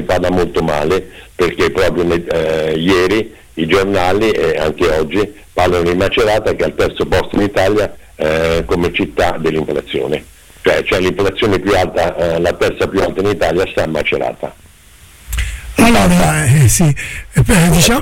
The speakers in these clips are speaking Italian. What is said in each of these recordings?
parla molto male, perché proprio ieri i giornali e anche oggi parlano di Macerata che è al terzo posto in Italia come città dell'inflazione, cioè l'inflazione più alta, la terza più alta in Italia sta a Macerata. Allora, sì, diciamo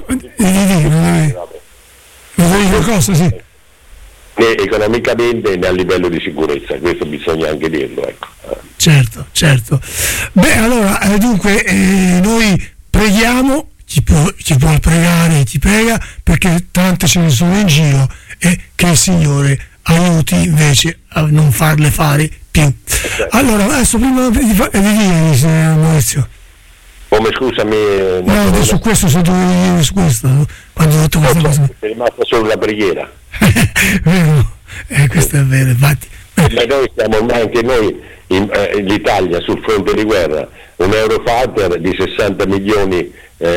qualcosa, sì. Né economicamente né a livello di sicurezza, questo bisogna anche dirlo, ecco. Certo. Beh, allora, dunque, noi preghiamo, ci può pregare, ti prega, perché tante ce ne sono in giro e che il Signore aiuti invece a non farle fare più. Allora, adesso prima di dire, Maurizio. Come, scusami? No, su questo sono io su questo, quando ho detto questa cosa. È rimasta solo la preghiera. Vero, questo è vero, infatti. Noi stiamo ormai anche noi, l'Italia sul fronte di guerra, un Eurofighter di 60 milioni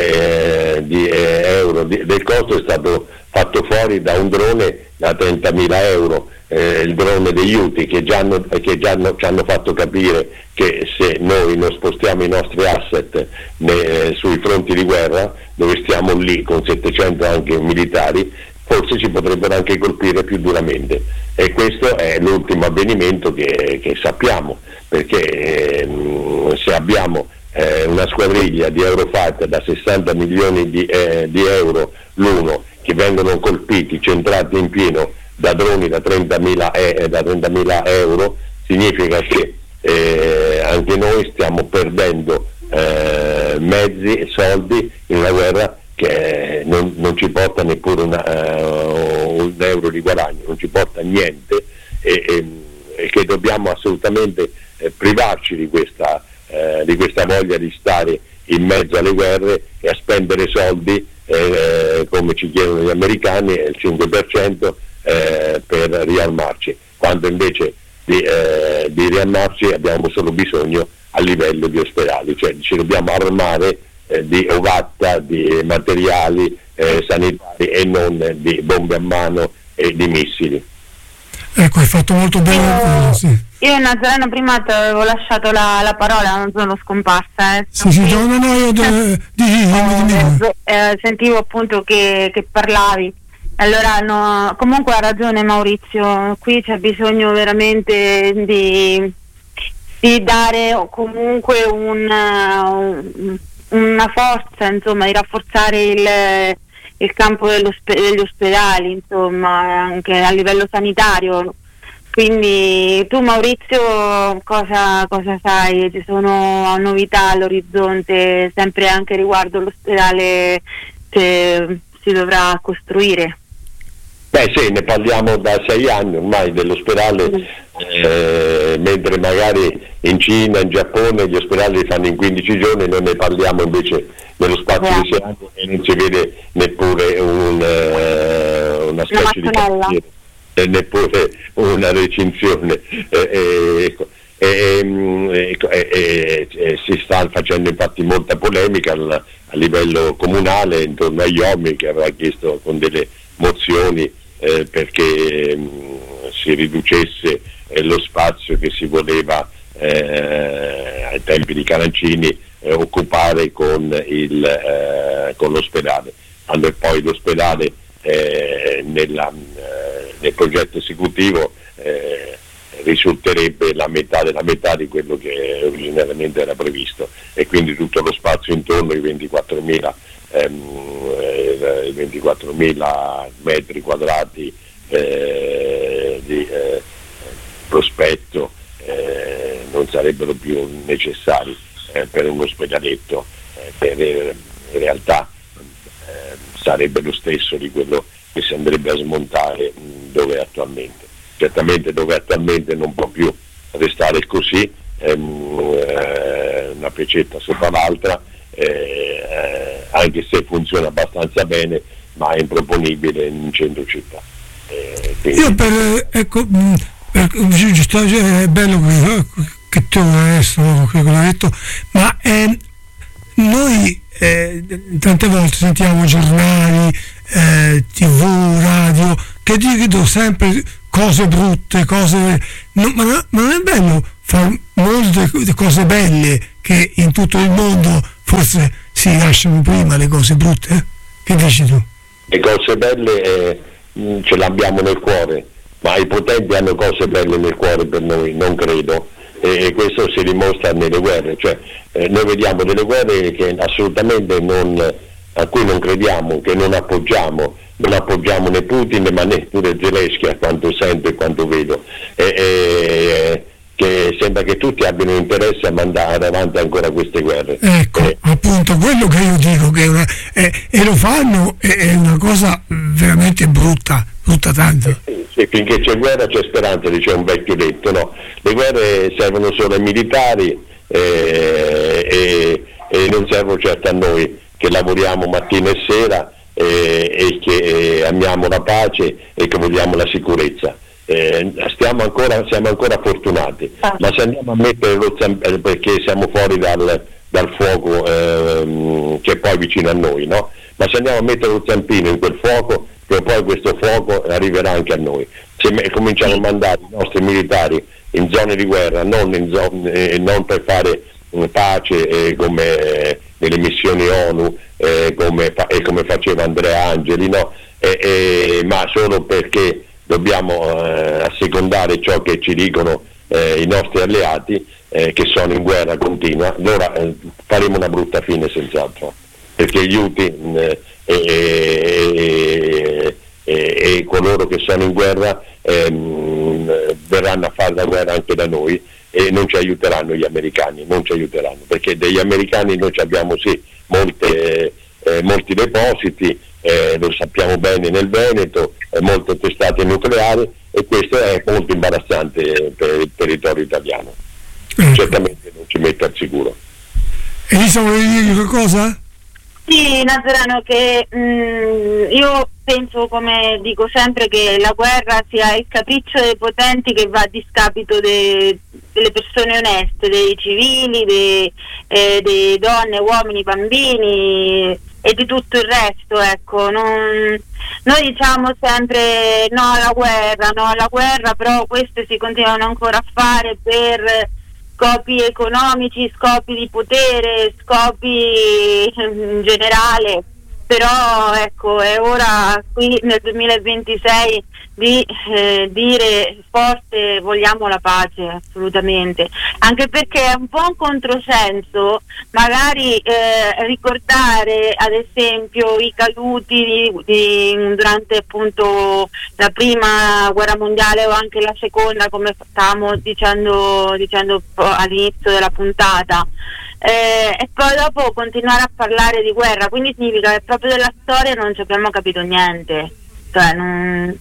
di euro del costo è stato fatto fuori da un drone da 30.000 euro, il drone degli Houthi che già ci hanno fatto capire che se noi non spostiamo i nostri asset sui fronti di guerra, dove stiamo lì con 700 anche militari, forse ci potrebbero anche colpire più duramente, e questo è l'ultimo avvenimento che sappiamo, perché se abbiamo una squadriglia di Eurofighter da 60 milioni di euro l'uno che vengono colpiti, centrati in pieno da droni da 30.000 euro, significa che anche noi stiamo perdendo mezzi e soldi in una guerra che non ci porta neppure un euro di guadagno, non ci porta niente, e che dobbiamo assolutamente privarci di questa voglia di stare in mezzo alle guerre e a spendere soldi come ci chiedono gli americani, il 5% per riarmarci, quando invece di riarmarci abbiamo solo bisogno a livello di ospedali, cioè ci dobbiamo armare di ovatta, di materiali sanitari e non di bombe a mano e di missili. Ecco, hai fatto molto bene. Sì. Io Nazareno prima ti avevo lasciato la parola, non sono scomparsa. Sì, io sentivo appunto che parlavi. Allora, no, comunque ha ragione Maurizio, qui c'è bisogno veramente di dare comunque una forza, insomma, di rafforzare il campo degli ospedali, insomma, anche a livello sanitario. Quindi tu Maurizio cosa sai? Ci sono novità all'orizzonte sempre anche riguardo l'ospedale che si dovrà costruire? Beh sì, ne parliamo da 6 anni ormai dell'ospedale, mentre magari in Cina, in Giappone gli ospedali li fanno in 15 giorni, noi ne parliamo invece nello spazio di 6 anni e non si vede neppure una specie di cantiere, neppure una recinzione. Si sta facendo infatti molta polemica a livello comunale intorno a Iomi, che aveva chiesto con delle mozioni perché si riducesse lo spazio che si voleva ai tempi di Carancini occupare con l'ospedale, quando poi l'ospedale nel progetto esecutivo risulterebbe la metà della metà di quello che originariamente era previsto, e quindi tutto lo spazio intorno ai 24.000 metri quadrati di prospetto non sarebbero più necessari per un ospedaletto, che in realtà sarebbe lo stesso di quello che si andrebbe a smontare dove è attualmente. Certamente dove attualmente non può più restare così, una pecetta sopra l'altra, anche se funziona abbastanza bene, ma è improponibile in centro città. Io è bello che tu adesso l'hai detto, ma noi tante volte sentiamo giornali, TV, radio che dicono sempre cose brutte, ma non è bello fare molte cose belle che in tutto il mondo forse si lasciano prima le cose brutte? Che dici tu? Le cose belle ce l'abbiamo nel cuore, ma i potenti hanno cose belle nel cuore per noi, non credo, e questo si dimostra nelle guerre, cioè noi vediamo delle guerre che assolutamente a cui non crediamo, che non appoggiamo né Putin ma neppure Zelensky, a quanto sento e quanto vedo, che sembra che tutti abbiano interesse a mandare avanti ancora queste guerre. Ecco, appunto, quello che io dico, che e lo fanno, è una cosa veramente brutta tanto. Sì, finché c'è guerra c'è speranza, dice un vecchio detto, no? Le guerre servono solo ai militari e non servono certo a noi, che lavoriamo mattina e sera e che amiamo la pace e che vogliamo la sicurezza. Siamo ancora fortunati, ma se andiamo a mettere lo zampino, perché siamo fuori dal fuoco che è poi vicino a noi, no? Ma se andiamo a mettere lo zampino in quel fuoco, che poi questo fuoco arriverà anche a noi. Se cominciamo a mandare i nostri militari in zone di guerra, non per fare pace come nelle missioni ONU, come faceva Andrea Angeli, no? Ma solo perché dobbiamo assecondare ciò che ci dicono i nostri alleati, che sono in guerra continua, allora faremo una brutta fine senz'altro, perché gli Houthi e coloro che sono in guerra verranno a fare la guerra anche da noi e non ci aiuteranno gli americani, perché degli americani noi abbiamo sì molti depositi, lo sappiamo bene nel Veneto, molte testate nucleari, e questo è molto imbarazzante per il territorio italiano. Certamente non ci mette al sicuro. Elisa, volevi dire qualcosa? Sì, Nazareno, che io penso, come dico sempre, che la guerra sia il capriccio dei potenti che va a discapito delle persone oneste, dei civili, dei donne, uomini, bambini e di tutto il resto, ecco. Noi diciamo sempre no alla guerra, però queste si continuano ancora a fare per scopi economici, scopi di potere, scopi in generale, però ecco, è ora qui nel 2026 di dire forte vogliamo la pace, assolutamente, anche perché è un po' un controsenso magari ricordare ad esempio i caduti durante appunto la prima guerra mondiale o anche la seconda, come stavamo dicendo all'inizio della puntata, e poi dopo continuare a parlare di guerra, quindi significa che proprio della storia non ci abbiamo capito niente, cioè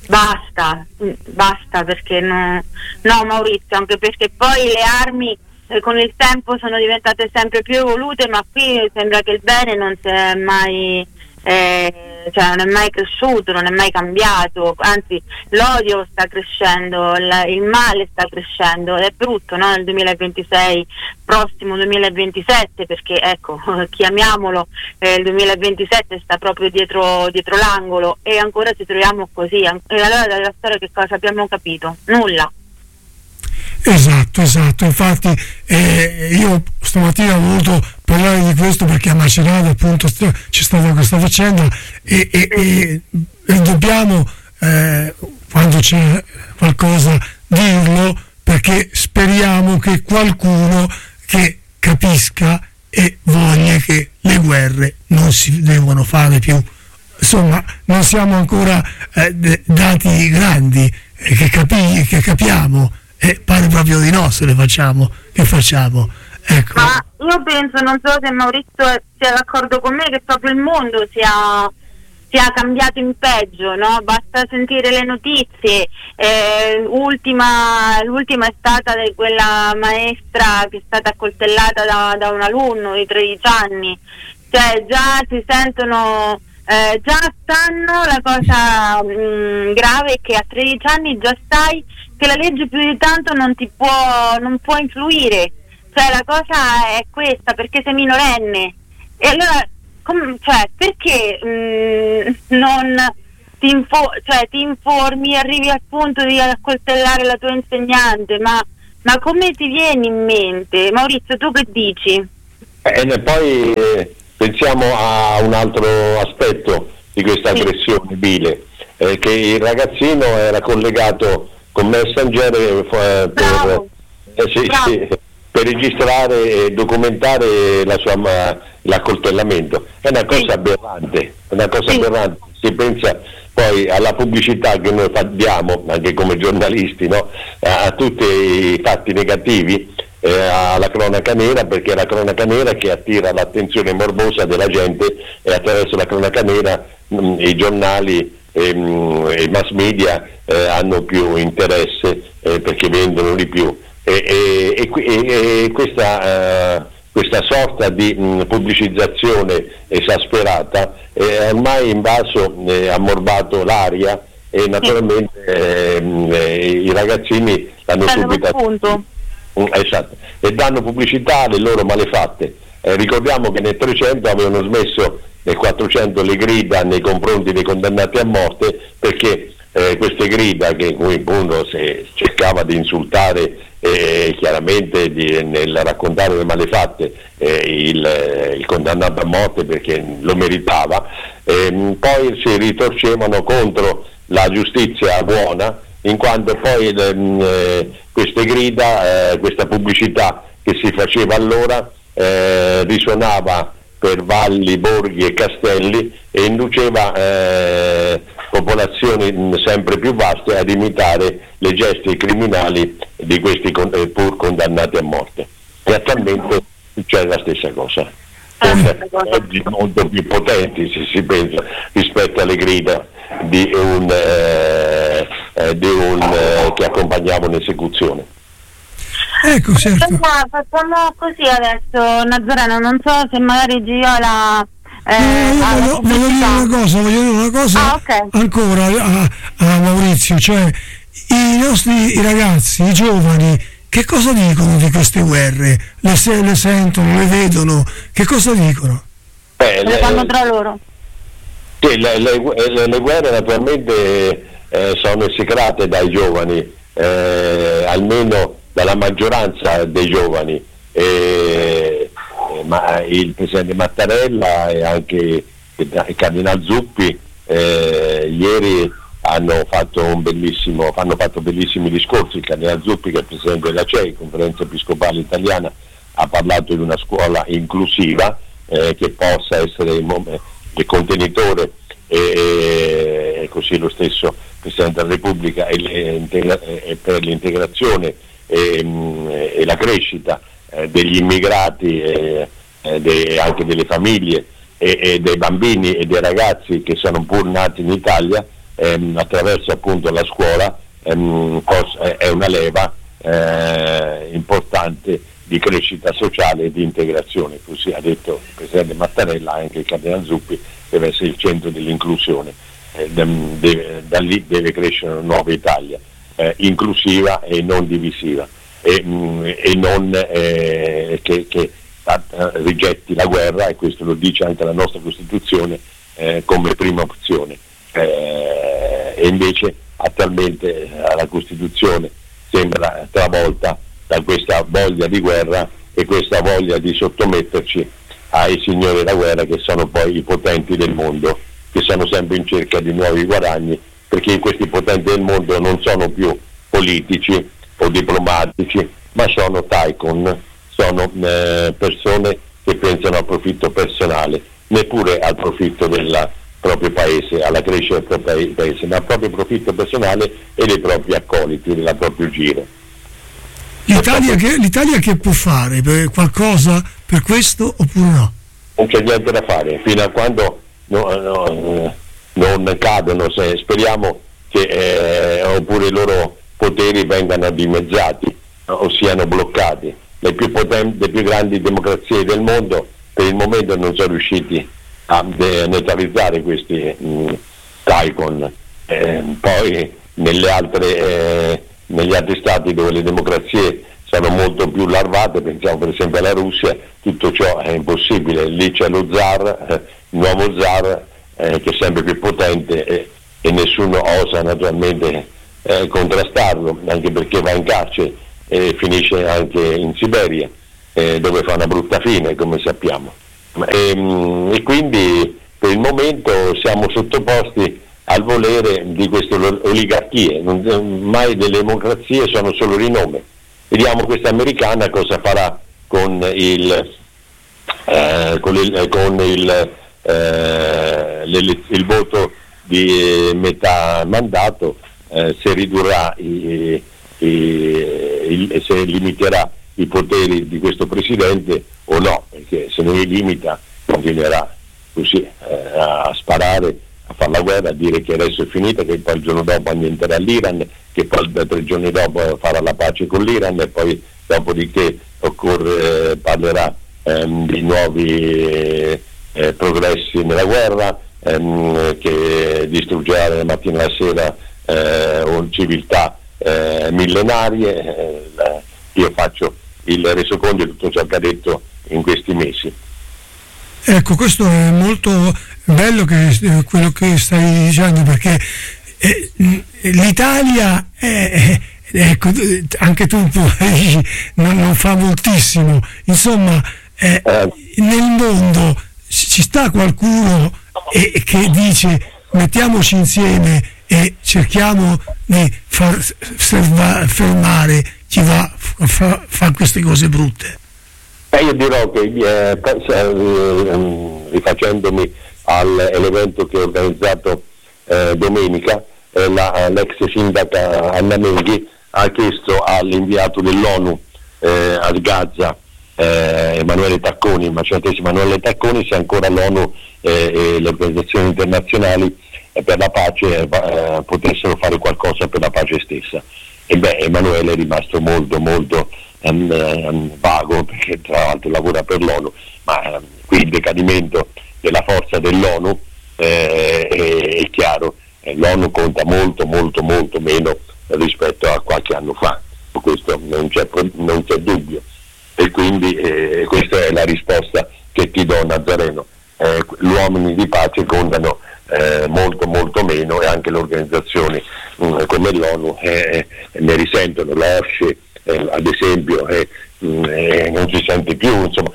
basta, perché no Maurizio, anche perché poi le armi con il tempo sono diventate sempre più evolute, ma qui sembra che il bene non si è mai non è mai cresciuto, non è mai cambiato, anzi l'odio sta crescendo, il male sta crescendo, ed è brutto, no? Nel 2026, prossimo 2027, perché ecco, chiamiamolo, il 2027 sta proprio dietro l'angolo e ancora ci troviamo così, e allora dalla storia che cosa abbiamo capito? Nulla. Esatto, infatti io stamattina ho voluto parlare di questo perché a Macerata appunto c'è stata questa faccenda e dobbiamo quando c'è qualcosa dirlo, perché speriamo che qualcuno che capisca e voglia che le guerre non si devono fare più. Insomma, non siamo ancora dati grandi che capiamo. Pare proprio di no se le facciamo, che facciamo, ecco. Ma io penso, non so se Maurizio sia d'accordo con me, che proprio il mondo sia cambiato in peggio, no? Basta sentire le notizie, l'ultima è stata di quella maestra che è stata accoltellata da un alunno di 13 anni, cioè già si sentono, già stanno, la cosa grave è che a 13 anni già sai che la legge più di tanto non può influire, cioè la cosa è questa, perché sei minorenne, e allora perché non ti informi, arrivi al punto di accoltellare la tua insegnante, ma come ti viene in mente? Maurizio, tu che dici? E poi pensiamo a un altro aspetto di questa aggressione vile, che il ragazzino era collegato con Messenger per registrare e documentare l'accoltellamento. È una cosa aberrante, aberrante. Si pensa poi alla pubblicità che noi diamo anche come giornalisti, no? A tutti i fatti negativi, alla cronaca nera, perché è la cronaca nera che attira l'attenzione morbosa della gente, e attraverso la cronaca nera i giornali e i mass media hanno più interesse, perché vendono di più, e questa sorta di pubblicizzazione esasperata è ormai invaso, ha morbato l'aria, e naturalmente i ragazzini l'hanno subito. Esatto, e danno pubblicità alle loro malefatte. Ricordiamo che nel 300 avevano smesso, nel 400 le grida nei confronti dei condannati a morte, perché queste grida, che appunto cercava di insultare chiaramente nel raccontare le malefatte il condannato a morte perché lo meritava, poi si ritorcevano contro la giustizia buona, in quanto poi queste grida, questa pubblicità che si faceva allora risuonava per valli, borghi e castelli, e induceva popolazioni sempre più vaste ad imitare le gesti criminali di questi pur condannati a morte. E attualmente succede la stessa cosa, con oggi molto più potenti, se si pensa, rispetto alle grida di un che accompagnava un'esecuzione. Ecco, certo. Facciamo così adesso, Nazareno, non so se magari Giola voglio dire una cosa okay. Ancora a Maurizio, cioè i ragazzi, i giovani, che cosa dicono di queste guerre? Le sentono, le vedono, che cosa dicono? Le fanno tra loro. Sì, le guerre naturalmente sono esecrate dai giovani, almeno dalla maggioranza dei giovani, ma il presidente Mattarella e anche il cardinal Zuppi ieri hanno fatto bellissimi discorsi. Il cardinal Zuppi, che è il presidente della CEI, Conferenza Episcopale Italiana, ha parlato di una scuola inclusiva che possa essere il contenitore, e così lo stesso Presidente della Repubblica, e per l'integrazione e la crescita degli immigrati, anche delle famiglie e dei bambini e dei ragazzi che sono pur nati in Italia, attraverso appunto la scuola, è una leva importante di crescita sociale e di integrazione. Così ha detto il Presidente Mattarella, anche il Cardinal Zuppi deve essere il centro dell'inclusione, da lì deve crescere una nuova Italia, inclusiva e non divisiva, e non che rigetti la guerra, e questo lo dice anche la nostra Costituzione come prima opzione, e invece attualmente la Costituzione sembra travolta da questa voglia di guerra e questa voglia di sottometterci ai signori della guerra, che sono poi i potenti del mondo, che sono sempre in cerca di nuovi guadagni, perché questi potenti del mondo non sono più politici o diplomatici, ma sono tycoon, sono persone che pensano al profitto personale, neppure al profitto del proprio paese, alla crescita del proprio paese, ma al proprio profitto personale e dei propri accoliti, del proprio giro. L'Italia che può fare? Qualcosa per questo oppure no? Non c'è niente da fare, fino a quando non cadono, speriamo che oppure i loro poteri vengano dimezzati o siano bloccati. Le più grandi democrazie del mondo per il momento non sono riusciti a neutralizzare questi tycoon. Poi negli altri stati dove le democrazie sono molto più larvate, pensiamo per esempio alla Russia, tutto ciò è impossibile. Lì c'è lo zar, il nuovo zar, che è sempre più potente, e nessuno osa naturalmente contrastarlo, anche perché va in carcere e finisce anche in Siberia. dove fa una brutta fine, come sappiamo. E quindi per il momento siamo sottoposti al volere di queste oligarchie. Mai delle democrazie sono solo di nome. Vediamo questa americana cosa farà con il voto di metà mandato, se ridurrà se limiterà i poteri di questo presidente o no, perché se non li limita continuerà così a sparare, a fare la guerra, a dire che adesso è finita, che poi il giorno dopo annienterà l'Iran, che poi 3 giorni dopo farà la pace con l'Iran, e poi dopodiché parlerà di nuovi progressi nella guerra, che distruggerà dalla mattina alla sera civiltà millenarie. Io faccio il resoconto di tutto ciò che ha detto in questi mesi. Ecco, questo è molto bello quello che stai dicendo, perché l'Italia ecco, anche tu non fa moltissimo, insomma, nel mondo ci sta qualcuno che dice mettiamoci insieme e cerchiamo di fermare chi va a fare queste cose brutte. Io dirò che rifacendomi all'evento che ho organizzato domenica, l'ex sindaca Anna Menghi ha chiesto all'inviato dell'ONU a Gaza, Emanuele Tacconi, il macinatissimo Emanuele Tacconi, se ancora l'ONU e le organizzazioni internazionali per la pace potessero fare qualcosa per la pace stessa. E Emanuele è rimasto molto vago, perché tra l'altro lavora per l'ONU, ma qui il decadimento della forza dell'ONU è chiaro. L'ONU conta molto meno rispetto a qualche anno fa, questo non c'è dubbio, e quindi questa è la risposta che ti do, Nazareno. Gli uomini di pace contano molto meno, e anche le organizzazioni come l'ONU ne risentono. La OSCE ad esempio non si sente più, insomma,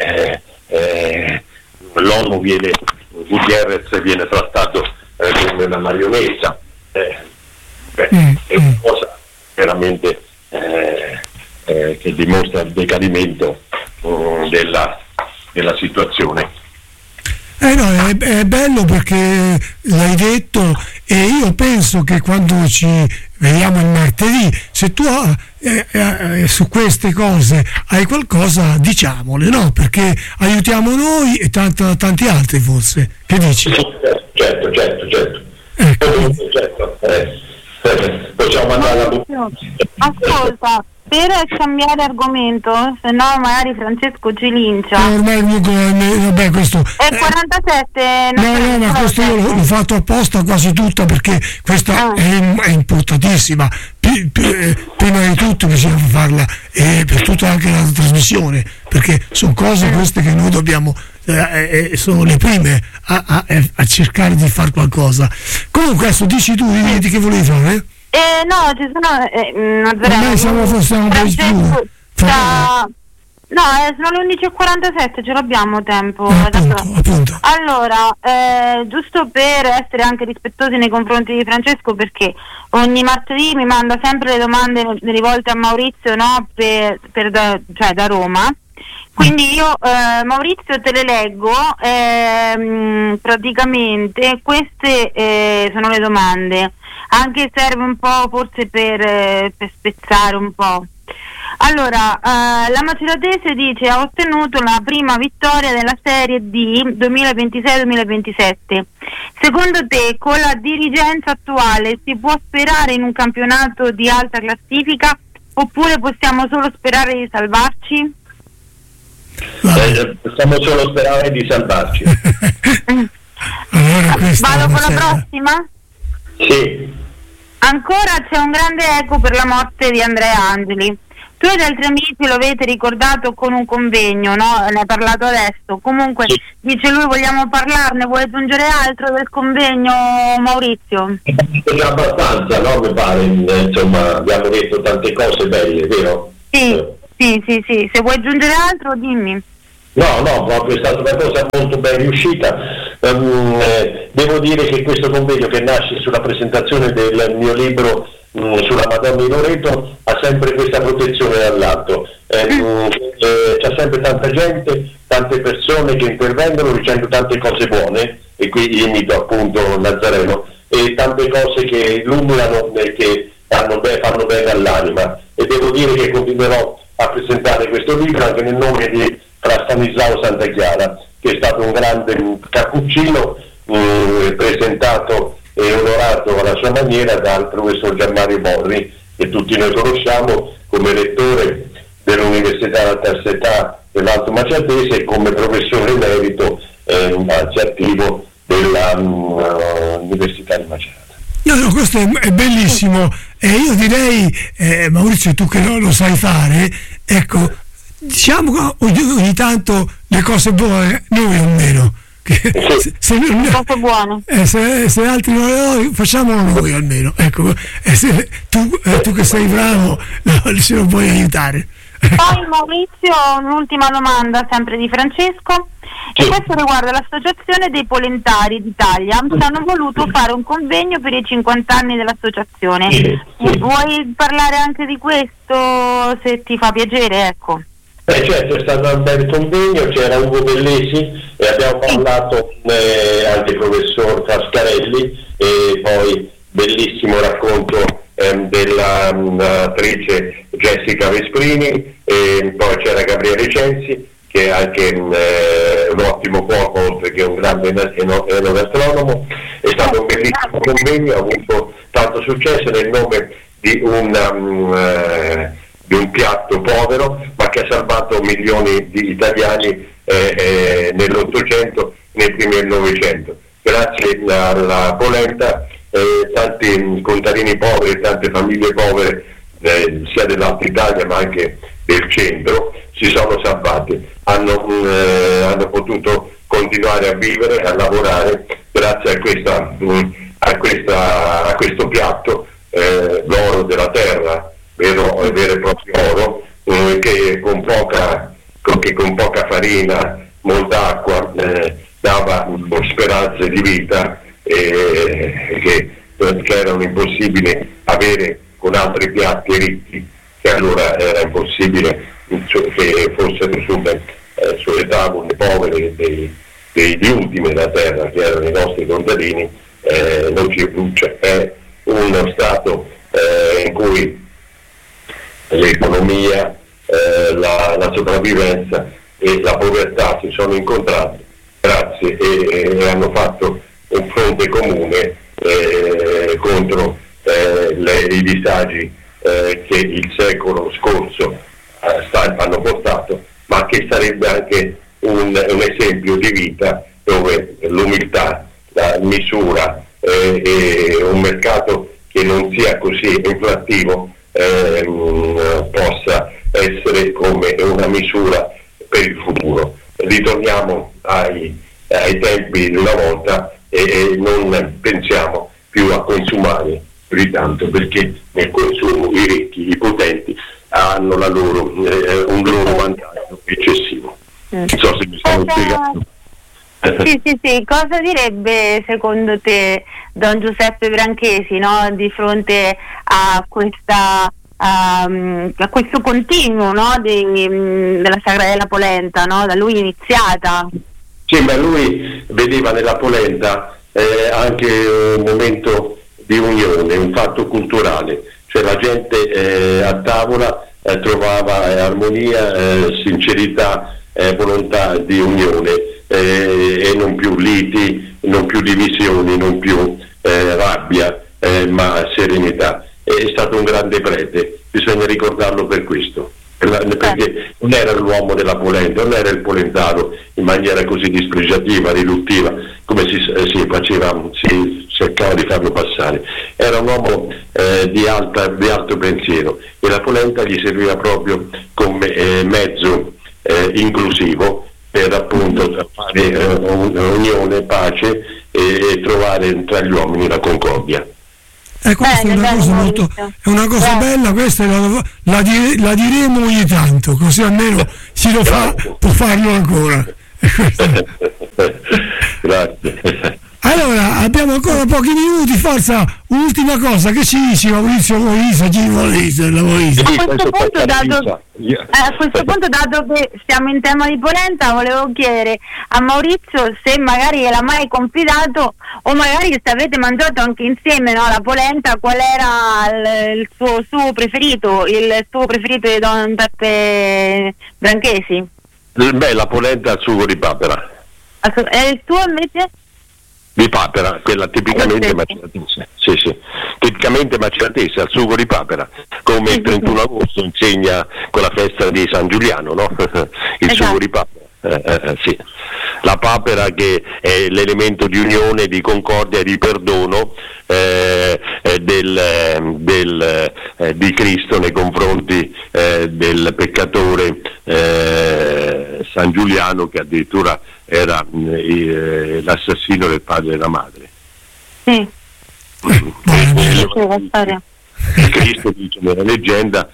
l'ONU Gutierrez viene trattato come una marionetta, è una cosa veramente che dimostra il decadimento della situazione. No, è bello perché l'hai detto, e io penso che quando ci vediamo il martedì, se tu su queste cose hai qualcosa, diciamole, no? Perché aiutiamo noi e tanti altri, forse. Che dici? Certo. Ecco. Certo. Possiamo mandare la Ascolta, per cambiare argomento, se no magari Francesco ci lincia. Ormai vabbè, questo è 47. No, ma questo io l'ho fatto apposta quasi tutta, perché questa è importatissima. Prima di tutto bisogna farla per tutta anche la trasmissione, perché sono cose queste che noi dobbiamo sono le prime a cercare di fare qualcosa. Comunque adesso dici tu di che volevi fare? No, ci sono ormai siamo un po' di più. No, sono le 11:47, ce l'abbiamo tempo. Appunto. Allora, giusto per essere anche rispettosi nei confronti di Francesco, perché ogni martedì mi manda sempre le domande rivolte a Maurizio, no? Da Roma. Quindi io, Maurizio, te le leggo. Praticamente queste sono le domande, anche serve un po' forse per spezzare un po'. Allora, la Maceratese dice ha ottenuto la prima vittoria della Serie D 2026-2027. Secondo te, con la dirigenza attuale si può sperare in un campionato di alta classifica, oppure possiamo solo sperare di salvarci? Possiamo solo sperare di salvarci. Allora, vado con la prossima? Sì. Ancora c'è un grande eco per la morte di Andrea Angeli. Tu ed altri amici lo avete ricordato con un convegno, no? Ne hai parlato adesso. Comunque, sì. Dice lui, vogliamo parlarne. Vuoi aggiungere altro del convegno, Maurizio? È abbastanza, no? Mi pare, insomma, abbiamo detto tante cose belle, vero? Sì. Sì, se vuoi aggiungere altro dimmi. No, proprio è stata una cosa molto ben riuscita. Devo dire che questo convegno, che nasce sulla presentazione del mio libro sulla Madonna di Loreto, ha sempre questa protezione dall'alto. C'è sempre tanta gente, tante persone che intervengono dicendo tante cose buone, e qui imito appunto Nazareno, e tante cose che illuminano e che fanno bene all'anima. E devo dire che continuerò a presentare questo libro anche nel nome di Fra Stanislao Santachiara, che è stato un grande cappuccino, presentato e onorato alla sua maniera dal professor Gianmario Borri, che tutti noi conosciamo come rettore dell'Università della Terza Età dell'Alto Maciatese e come professore emerito anzi attivo dell'Università di Macerata. No, questo è bellissimo, e io direi, Maurizio, tu che lo sai fare, ecco, diciamo ogni tanto le cose buone, noi almeno, se altri non le facciamo noi almeno, ecco, se tu che sei bravo se lo puoi aiutare. Poi Maurizio, un'ultima domanda sempre di Francesco, e questo riguarda l'Associazione dei Polentari d'Italia. Hanno voluto fare un convegno per i 50 anni dell'associazione. Vuoi parlare anche di questo, se ti fa piacere? Ecco. Certo, è stato un bel convegno, c'era Ugo Bellesi e abbiamo parlato anche il professor Frascarelli, e poi bellissimo racconto dell'attrice Jessica Vesprini, e poi c'era Gabriele Censi, che è anche un ottimo cuoco, oltre che un grande enogastronomo. È stato un bellissimo convegno, ha avuto tanto successo nel nome di un piatto povero, ma che ha salvato milioni di italiani nell'Ottocento, nei primi del Novecento. Grazie alla polenta tanti contadini poveri, tante famiglie povere sia dell'Alta Italia ma anche del centro si sono salvati, hanno potuto continuare a vivere, a lavorare grazie a questo piatto, l'oro della terra, vero e proprio oro, che con poca farina, molta acqua dava speranze di vita che erano impossibili avere con altri piatti ricchi, che allora era impossibile che fossero sulle tavole povere degli ultimi della terra, che erano i nostri contadini. Non c'è uno stato in cui l'economia, la sopravvivenza e la povertà si sono incontrati, grazie, e hanno fatto un fronte comune contro i disagi che il secolo scorso hanno portato, ma che sarebbe anche un esempio di vita dove l'umiltà, la misura e un mercato che non sia così inflattivo possa essere come una misura per il futuro. Ritorniamo ai tempi di una volta e non pensiamo più a consumare più di tanto, perché nel consumo i ricchi, i potenti hanno un loro vantaggio eccessivo. Non so se mi sono spiegato. Sì, cosa direbbe secondo te Don Giuseppe Branchesi, no? Di fronte a questo continuo, no? Della Sagra della Polenta, no? Da lui iniziata? Sì, ma lui vedeva nella polenta anche un momento di unione, un fatto culturale, cioè la gente a tavola trovava armonia, sincerità, volontà di unione, e non più liti, non più divisioni, non più rabbia, ma serenità. È stato un grande prete, bisogna ricordarlo per questo, perché non era l'uomo della polenta, non era il polentaro in maniera così dispregiativa, riduttiva, come si cercava di farlo passare. Era un uomo di alto pensiero, e la polenta gli serviva proprio come mezzo inclusivo per appunto fare unione, pace e trovare tra gli uomini la concordia. questa è una cosa molto, è una cosa bella, questa la diremo ogni tanto, così almeno si lo fa, può farlo ancora. Grazie. Allora, abbiamo ancora pochi minuti, forza, un'ultima cosa, che ci dici Maurizio? A questo punto, dato che siamo in tema di polenta, volevo chiedere a Maurizio se magari l'ha mai confidato, o magari se avete mangiato anche insieme, no, la polenta, qual era il suo suo preferito, il suo preferito di Don Peppe Branchesi? Beh, la polenta al sugo di papera. E il tuo invece? Di papera, quella tipicamente maceratese. Sì, tipicamente maceratese, al sugo di papera, come il 31 agosto insegna quella festa di San Giuliano, no? Il sugo di papera. Sì. La papera che è l'elemento di unione, di concordia e di perdono di Cristo nei confronti del peccatore San Giuliano, che addirittura era l'assassino del padre e della madre. Sì. Cristo dice nella leggenda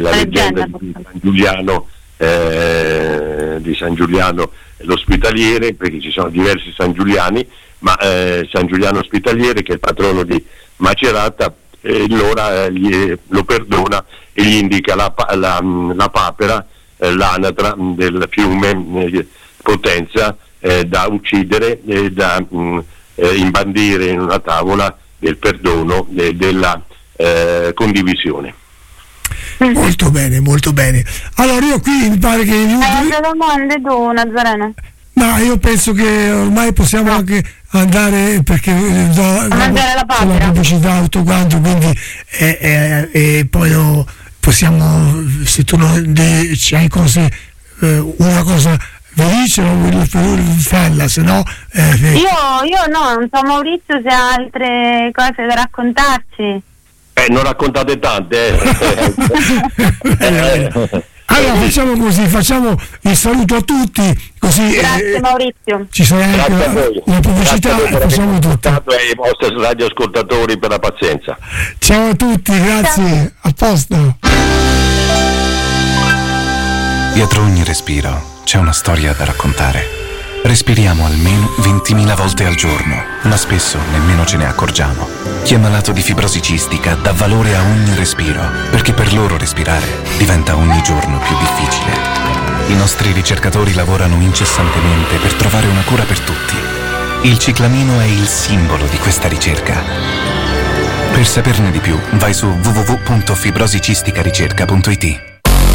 di San Giuliano l'ospitaliere, perché ci sono diversi San Giuliani, ma San Giuliano ospitaliere, che è il patrono di Macerata, allora lo perdona e gli indica la papera, l'anatra del fiume Potenza, da uccidere e da imbandire in una tavola del perdono e della condivisione. Molto bene, molto bene. Allora io qui mi pare che domande tu, Nazareno? Ma io penso che ormai possiamo anche andare, perché mangiare la papera, la pubblicità tutto quanto, quindi e poi possiamo, se tu hai cose, una cosa felice o farla, se no io no, non so Maurizio se ha altre cose da raccontarci. Non raccontate tante. Allora facciamo così, facciamo il saluto a tutti, così grazie Maurizio, ci sarà anche la pubblicità e facciamo tutto. E ai vostri radioascoltatori per la pazienza. Ciao a tutti, grazie, a posto. Dietro ogni respiro c'è una storia da raccontare. Respiriamo almeno 20.000 volte al giorno, ma spesso nemmeno ce ne accorgiamo. Chi è malato di fibrosi cistica dà valore a ogni respiro, perché per loro respirare diventa ogni giorno più difficile. I nostri ricercatori lavorano incessantemente per trovare una cura per tutti. Il ciclamino è il simbolo di questa ricerca. Per saperne di più, vai su www.fibrosicisticaricerca.it.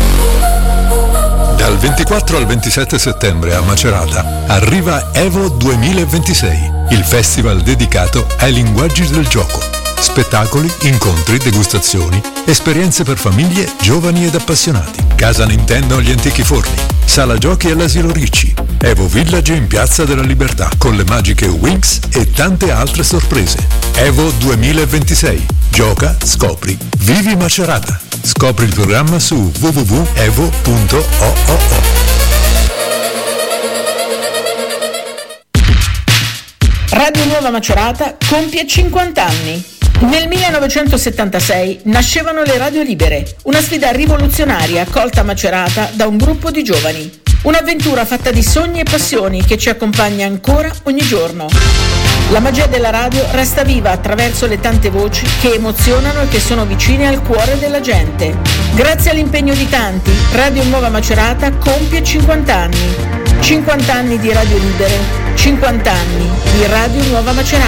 Dal 24 al 27 settembre a Macerata arriva Evo 2026, il festival dedicato ai linguaggi del gioco. Spettacoli, incontri, degustazioni, esperienze per famiglie, giovani ed appassionati. Casa Nintendo agli Antichi Forni, Sala Giochi all'Asilo Ricci, Evo Village in Piazza della Libertà con le magiche Winx e tante altre sorprese. Evo 2026. Gioca, scopri, vivi Macerata. Scopri il programma su www.evo.oo. Radio Nuova Macerata compie 50 anni. Nel 1976 nascevano le Radio Libere, una sfida rivoluzionaria accolta a Macerata da un gruppo di giovani. Un'avventura fatta di sogni e passioni che ci accompagna ancora ogni giorno. La magia della radio resta viva attraverso le tante voci che emozionano e che sono vicine al cuore della gente. Grazie all'impegno di tanti, Radio Nuova Macerata compie 50 anni. 50 anni di Radio Libere, 50 anni di Radio Nuova Macerata.